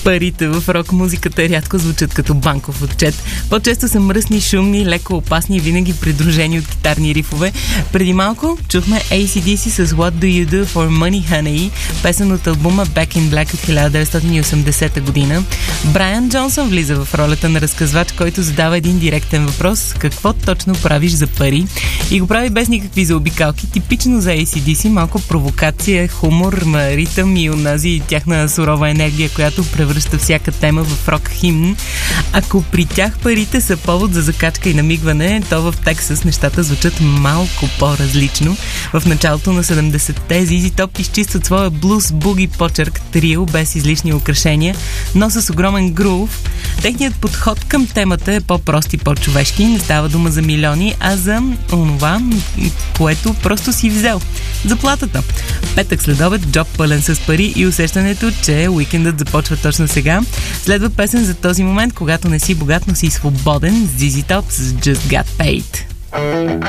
Парите в рок-музиката рядко звучат като банков отчет. По-често са мръсни, шумни, леко опасни и винаги придружени от китарни рифове. Преди малко чухме AC/DC с What Do You Do For Money Honey, песен от албума Back in Black от 1980 година. Брайан Джонсън влиза в ролята на разказвач, който задава един директен въпрос: какво точно правиш за пари? И го прави без никакви заобикалки. Типично за AC/DC, малко провокация, хумор, ритъм и онази тяхна сурова енергия, която превръща всяка тема в рок химн. Ако при тях парите са повод за закачка и намигване, то в Тексас нещата звучат малко по-различно. В началото на 70-те ZZ Top изчистват своя блуз буги почерк трио без излишни украшения, но с огромен грув. Техният подход към темата е по-прост и по-човешки. Не става дума за милиони, а за онова, което просто си взел. Заплатата. Петък следобед, джоб пълен с пари и усещането, че уикендът започва точно сега. Следва песен за този момент, когато не си богат, но си свободен. ZZ Top с Just Got Paid.